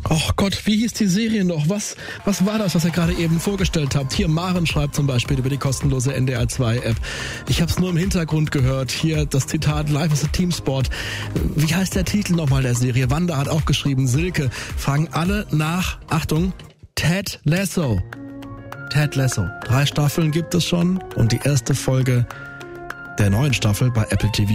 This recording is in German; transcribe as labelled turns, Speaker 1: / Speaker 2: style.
Speaker 1: Oh Gott, wie hieß die Serie noch? Was war das, was ihr gerade eben vorgestellt habt? Hier, Maren schreibt zum Beispiel über die kostenlose NDR 2 App. Ich habe es nur im Hintergrund gehört. Hier das Zitat, Life is a Teamsport. Wie heißt der Titel nochmal der Serie? Wanda hat auch geschrieben, Silke. Fragen alle nach, Achtung, Ted Lasso. Ted Lasso. 3 Staffeln gibt es schon und die erste Folge der neuen Staffel bei Apple TV